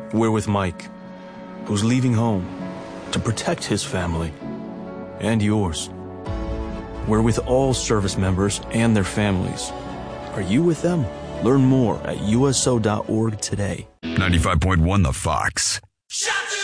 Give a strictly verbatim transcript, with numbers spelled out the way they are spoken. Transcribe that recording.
We're with Mike, who's leaving home to protect his family and yours. We're with all service members and their families. Are you with them? Learn more at U S O dot org today. ninety-five point one The Fox.